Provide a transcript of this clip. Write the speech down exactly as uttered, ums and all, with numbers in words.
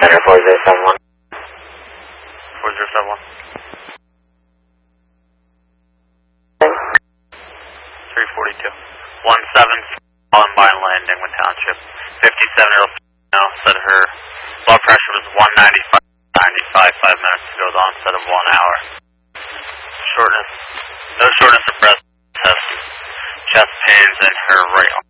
Center four zero seven one. four zero seven one. three forty-two. one seven, Columbine Landing with Township. fifty-seven year old female said her blood pressure was one ninety-five, ninety-five, five minutes ago, the onset of one hour. Shortness, no shortness of breath, chest, chest pains in her right arm.